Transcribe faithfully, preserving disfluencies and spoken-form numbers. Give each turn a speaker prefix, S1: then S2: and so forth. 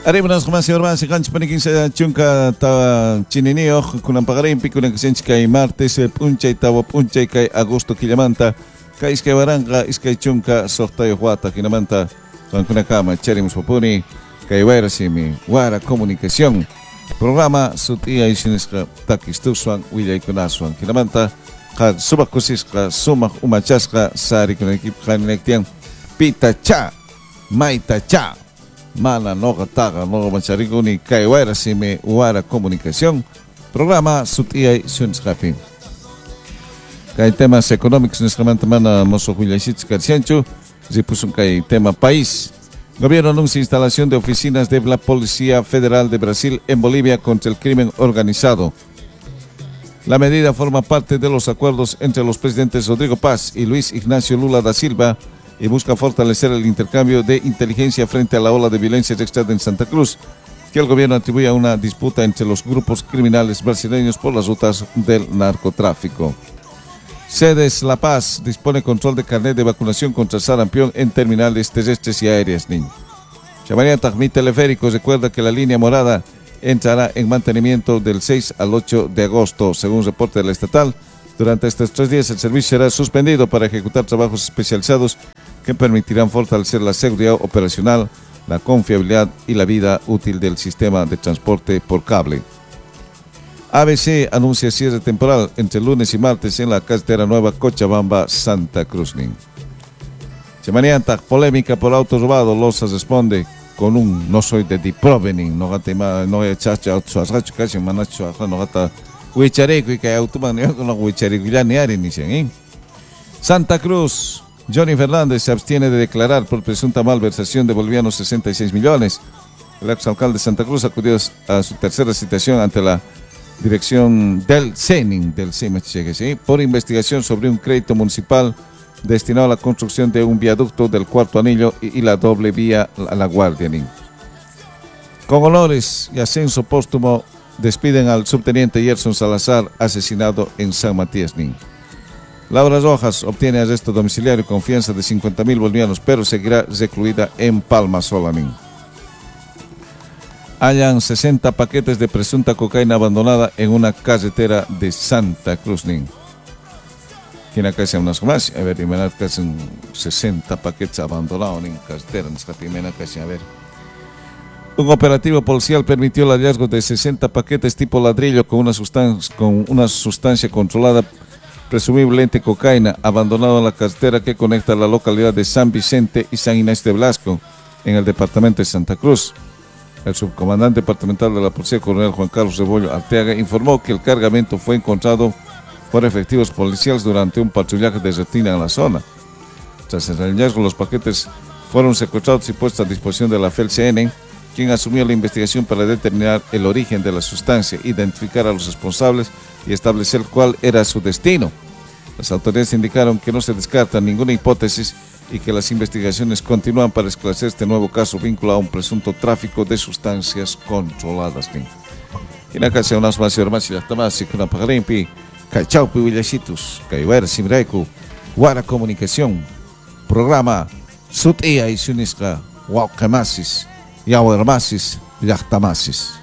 S1: Aribunas kumasi orman si kanch panikin sa chungka ta chininio kunang pagarimpi kunang kasench kay martes punchay tawa punchay kay agosto kilamanta kay iskay barangka iskay chungka sortayo huata kinamanta kan kunakama cherimus popuni kay wera simi wara komunikasyon programa sutia isiniska takistuswang wilay kunaswang kinamanta kad subak kusiska sumak umachaska sari kunakip kaninektiang pita cha maita cha mana no kataga no manchariko ni kay wera simi wara komunikasyon programa sutia isiniska kay temas económicos niskamanta mana moso huilaysit karsiancho zipusung kay tema país. Gobierno anuncia instalación de oficinas de la Policía Federal de Brasil en Bolivia contra el crimen organizado. La medida forma parte de los acuerdos entre los presidentes Rodrigo Paz y Luis Ignacio Lula da Silva y busca fortalecer el intercambio de inteligencia frente a la ola de violencia registrada en Santa Cruz, que el gobierno atribuye a una disputa entre los grupos criminales brasileños por las rutas del narcotráfico. Sedes La Paz dispone control de carnet de vacunación contra sarampión en terminales terrestres y aéreas. Chamaría Tajmí Teleféricos recuerda que la línea morada entrará en mantenimiento del seis al ocho de agosto, según reporte de la estatal. Durante estos tres días el servicio será suspendido para ejecutar trabajos especializados que permitirán fortalecer la seguridad operacional, la confiabilidad y la vida útil del sistema de transporte por cable. A B C anuncia cierre temporal entre lunes y martes en la carretera nueva Cochabamba-Santa Cruz. Semanianta polémica por auto robado. Loza responde con un no soy de Diprovening. No gata no echaste auto asracho casi manacho no gata huichareco y que automan no huichareco ya ni ari ni sen. Santa Cruz. Johnny Fernández se abstiene de declarar por presunta malversación de bolivianos sesenta y seis millones. El exalcalde de Santa Cruz acudió a su tercera citación ante la dirección del CENIN, del CENIN, ¿sí? por investigación sobre un crédito municipal destinado a la construcción de un viaducto del cuarto anillo y, y la doble vía a La Guardia. ¿sí? Con honores y ascenso póstumo despiden al subteniente Gerson Salazar, asesinado en San Matías. ¿sí? Laura Rojas obtiene arresto domiciliario y confianza de cincuenta mil bolivianos, pero seguirá recluida en Palma Sola. ¿sí? Hallan sesenta paquetes de presunta cocaína abandonada en una carretera de Santa Cruz. ¿Quién acá se unas más? A ver, dime que son sesenta paquetes abandonados en carretera. A ver. Un operativo policial permitió el hallazgo de sesenta paquetes tipo ladrillo con una sustancia, con una sustancia controlada, presumiblemente cocaína, abandonado en la carretera que conecta la localidad de San Vicente y San Inés de Blasco, en el departamento de Santa Cruz. El subcomandante departamental de la Policía, coronel Juan Carlos Rebollo Arteaga, informó que el cargamento fue encontrado por efectivos policiales durante un patrullaje de rutina en la zona. Tras el hallazgo, los paquetes fueron secuestrados y puestos a disposición de la F E L C N, quien asumió la investigación para determinar el origen de la sustancia, identificar a los responsables y establecer cuál era su destino. Las autoridades indicaron que no se descarta ninguna hipótesis y que las investigaciones continúan para esclarecer este nuevo caso vinculado a un presunto tráfico de sustancias controladas. Y la casa unas más y más y las tomas y con la pagarimpi, cachaupi villachitos, caiver simraiku, guara comunicación, programa, sutia y sunisca, guaucamasis, yahuermasis, yachtamasis.